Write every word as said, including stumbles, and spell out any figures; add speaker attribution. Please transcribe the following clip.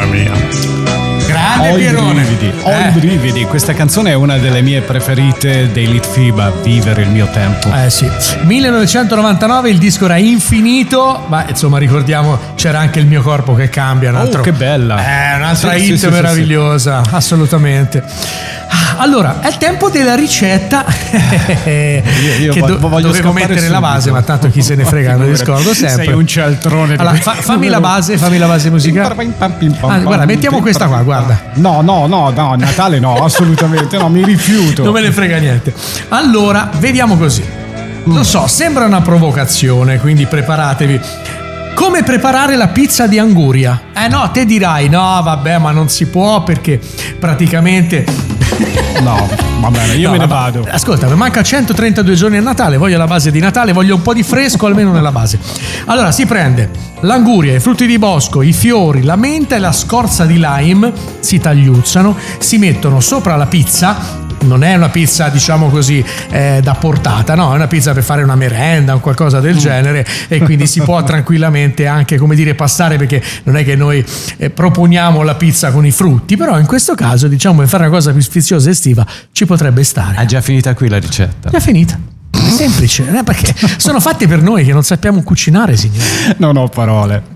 Speaker 1: mamma mia.
Speaker 2: Grande
Speaker 1: Ho i
Speaker 2: Pierone.
Speaker 1: brividi, ho
Speaker 2: Eh.
Speaker 1: i brividi. Questa canzone è una delle mie preferite dei Litfiba, Vivere il mio tempo.
Speaker 2: Eh sì, millenovecentonovantanove, il disco era infinito, ma insomma ricordiamo c'era anche Il mio corpo che cambia, un altro,
Speaker 1: Oh, che bella.
Speaker 2: eh, un'altra
Speaker 1: Sì,
Speaker 2: hit
Speaker 1: sì, sì,
Speaker 2: meravigliosa, assolutamente. Allora, è il tempo della ricetta.
Speaker 1: io
Speaker 2: che
Speaker 1: voglio
Speaker 2: dovevo
Speaker 1: scappare
Speaker 2: mettere la
Speaker 1: subito.
Speaker 2: base, ma tanto chi se ne frega, non
Speaker 1: Figurati,
Speaker 2: riscordo sempre.
Speaker 1: sei un cialtrone di
Speaker 2: Allora,
Speaker 1: questo.
Speaker 2: fa- fammi la base, fammi la base musicale. Ah, guarda, mettiamo questa qua, guarda.
Speaker 1: No, no, no, no, Natale no, assolutamente no, mi rifiuto.
Speaker 2: Non me ne frega niente. Allora, vediamo così. Lo so, sembra una provocazione, quindi preparatevi. Come preparare la pizza di anguria? Eh no, te dirai, no, vabbè, ma non si può perché praticamente...
Speaker 1: No, va bene, io
Speaker 2: No,
Speaker 1: me ne
Speaker 2: vabbè.
Speaker 1: vado.
Speaker 2: Ascolta, mi manca centotrentadue giorni a Natale, voglio la base di Natale, voglio un po' di fresco almeno nella base. Allora, si prende l'anguria, i frutti di bosco, i fiori, la menta e la scorza di lime, si tagliuzzano, si mettono sopra la pizza. Non è una pizza, diciamo così, eh, da portata, no, è una pizza per fare una merenda o qualcosa del genere, e quindi si può tranquillamente anche, come dire, passare, perché non è che noi eh, proponiamo la pizza con i frutti, però in questo caso, diciamo, per fare una cosa più sfiziosa e estiva ci potrebbe stare.
Speaker 1: È già finita qui la ricetta.
Speaker 2: Già finita. Semplice, eh, perché sono fatti per noi che non sappiamo cucinare, signore.
Speaker 1: Non ho parole.